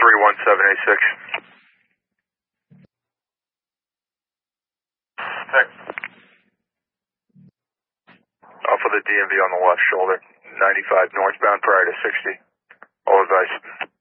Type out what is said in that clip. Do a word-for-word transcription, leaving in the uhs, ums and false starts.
three one seven eight six. Tech. Off of the D M V on the left shoulder, ninety-five northbound prior to sixty. All advice.